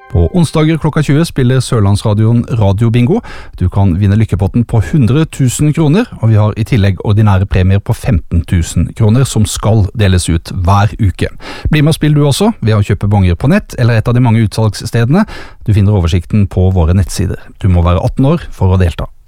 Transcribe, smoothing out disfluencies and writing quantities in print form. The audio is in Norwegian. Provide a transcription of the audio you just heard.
På onsdager klokka 20 spiller Sørlandsradioen Radio Bingo. Du kan vinne lykkepotten på 100 000 kroner, og vi har i tillegg ordinære premier på 15 000 kroner som skal deles ut hver uke. Bli med og spill du også ved å kjøpe bonger på nett eller et av de mange utsalgsstedene. Du finner oversikten på våre nettsider. Du må være 18 år for å delta.